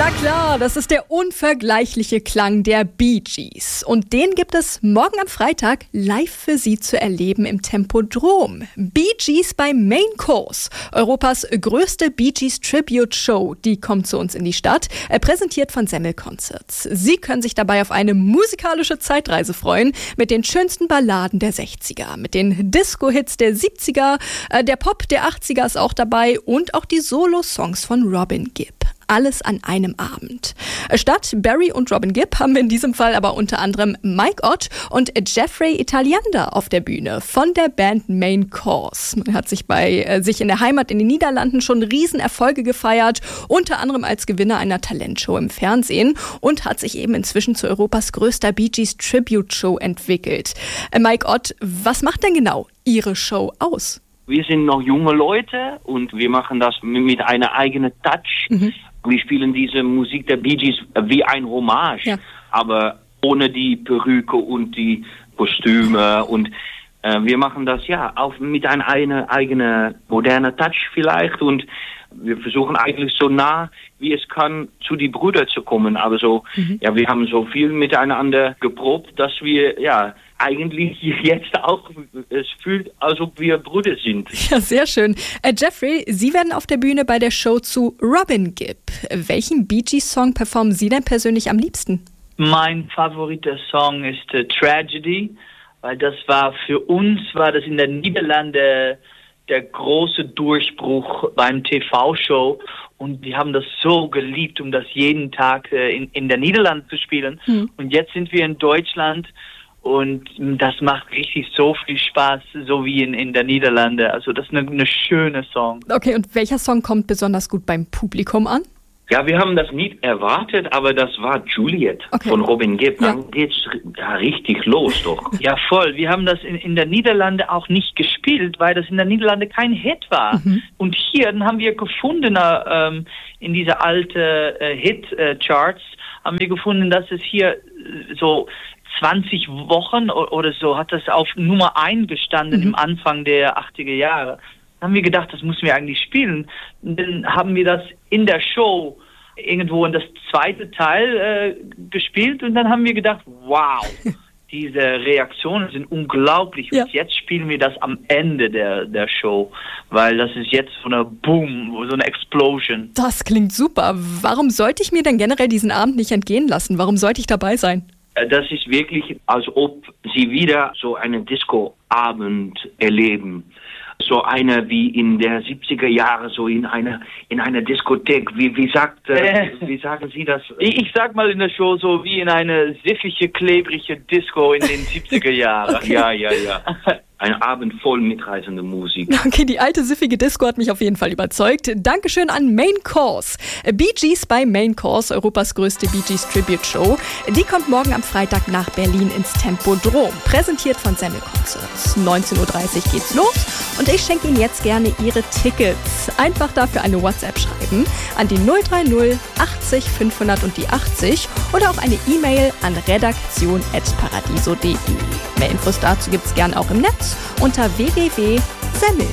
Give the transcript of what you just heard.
Ja klar, das ist der unvergleichliche Klang der Bee Gees. Und den gibt es morgen am Freitag live für Sie zu erleben im Tempodrom. Bee Gees bei Main Course, Europas größte Bee Gees Tribute Show. Die kommt zu uns in die Stadt, präsentiert von Semmel Concerts. Sie können sich dabei auf eine musikalische Zeitreise freuen mit den schönsten Balladen der 60er, mit den Disco-Hits der 70er, der Pop der 80er ist auch dabei und auch die Solo-Songs von Robin Gibb. Alles an einem Abend. Statt Barry und Robin Gibb haben wir in diesem Fall aber unter anderem Mike Ott und Jeffrey Italiander auf der Bühne von der Band Main Course. Man hat sich bei sich in der Heimat in den Niederlanden schon Riesenerfolge gefeiert, unter anderem als Gewinner einer Talentshow im Fernsehen und hat sich eben inzwischen zu Europas größter Bee Gees Tribute Show entwickelt. Mike Ott, was macht denn genau Ihre Show aus? Wir sind noch junge Leute und wir machen das mit einer eigenen Touch. Wir spielen diese Musik der Bee Gees wie ein Hommage, aber ohne die Perücke und die Kostüme. Und wir machen das auch mit einer eigenen modernen Touch vielleicht. Und wir versuchen eigentlich so nah wie es kann zu die Brüder zu kommen. Aber wir haben so viel miteinander geprobt, dass wir eigentlich jetzt auch, es fühlt, als ob wir Brüder sind. Ja, sehr schön. Jeffrey, Sie werden auf der Bühne bei der Show zu Robin Gibb. Welchen Bee Gees Song performen Sie denn persönlich am liebsten? Mein favoriter Song ist Tragedy, weil das war in der Niederlande der große Durchbruch beim TV-Show. Und wir haben das so geliebt, um das jeden Tag in der Niederlande zu spielen. Und jetzt sind wir in Deutschland. Und das macht richtig so viel Spaß, so wie in der Niederlande. Also das ist eine schöne Song. Okay, und welcher Song kommt besonders gut beim Publikum an? Ja, wir haben das nicht erwartet, aber das war Juliet von Robin Gibb. Dann geht's richtig los doch. Ja, voll. Wir haben das in der Niederlande auch nicht gespielt, weil das in der Niederlande kein Hit war. Und hier, dann haben wir gefunden, in diese alte Hit-Charts, haben wir gefunden, dass es hier so 20 Wochen oder so hat das auf Nummer 1 gestanden im Anfang der 80er Jahre. Dann haben wir gedacht, das müssen wir eigentlich spielen. Und dann haben wir das in der Show irgendwo in das zweite Teil gespielt und dann haben wir gedacht, wow, diese Reaktionen sind unglaublich. Und jetzt spielen wir das am Ende der Show, weil das ist jetzt so eine Boom, so eine Explosion. Das klingt super. Warum sollte ich mir denn generell diesen Abend nicht entgehen lassen? Warum sollte ich dabei sein? Das ist wirklich, als ob Sie wieder so einen Disco-Abend erleben. So eine wie in der 70er Jahre, so in einer Diskothek. Wie sagen Sie das? Ich sag mal in der Show so wie in eine siffige, klebrige Disco in den 70er Jahren. Ja. Ein Abend voll mitreißende Musik. Okay, die alte siffige Disco hat mich auf jeden Fall überzeugt. Dankeschön an Main Course. Bee Gees bei Main Course, Europas größte Bee Gees Tribute Show. Die kommt morgen am Freitag nach Berlin ins Tempodrom. Präsentiert von Semmel Concerts. 19:30 Uhr geht's los und ich schenke Ihnen jetzt gerne Ihre Tickets. Einfach dafür eine WhatsApp schreiben an die 030 80 500 und die 80 oder auch eine E-Mail an redaktion@paradiso.de. Mehr Infos dazu gibt's gern auch im Netz unter www.semmel.de.